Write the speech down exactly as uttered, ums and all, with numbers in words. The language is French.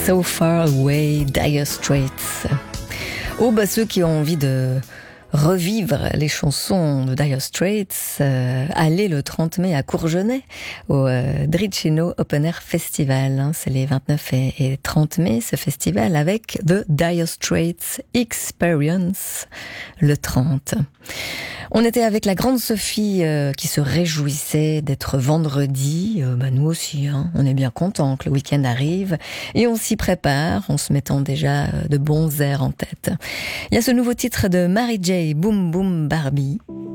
So Far Away, Dire Straits. Oh, bah, ceux qui ont envie de revivre les chansons de Dire Straits, euh, allez le trente mai à Courgenay, au euh, Dricino Open Air Festival. Hein, c'est les vingt-neuf et, et trente mai, ce festival avec The Dire Straits Experience, le trente. On était avec la grande Sophie euh, qui se réjouissait d'être vendredi. Euh, bah nous aussi, hein, on est bien contents que le week-end arrive et on s'y prépare en se mettant déjà de bons airs en tête. Il y a ce nouveau titre de Mary J. Boom Boom Barbie.